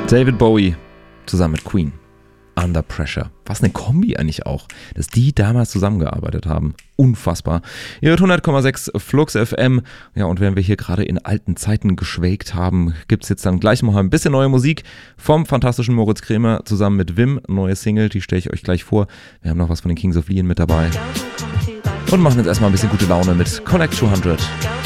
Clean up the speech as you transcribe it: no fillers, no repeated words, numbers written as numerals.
David Bowie zusammen mit Queen. Under Pressure. Was eine Kombi eigentlich auch, dass die damals zusammengearbeitet haben. Unfassbar. Ihr hört 100,6 Flux FM. Ja, und während wir hier gerade in alten Zeiten geschwelgt haben, gibt es jetzt dann gleich noch ein bisschen neue Musik vom fantastischen Moritz Kremer zusammen mit Wim. Neue Single, die stelle ich euch gleich vor. Wir haben noch was von den Kings of Leon mit dabei. Und machen jetzt erstmal ein bisschen gute Laune mit Connect 200.